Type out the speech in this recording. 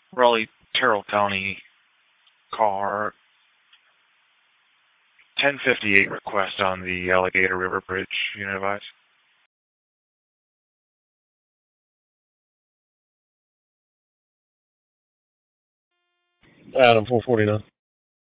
Raleigh, Terrell County, car 1058 request on the Alligator River Bridge, unit advice. Adam 449.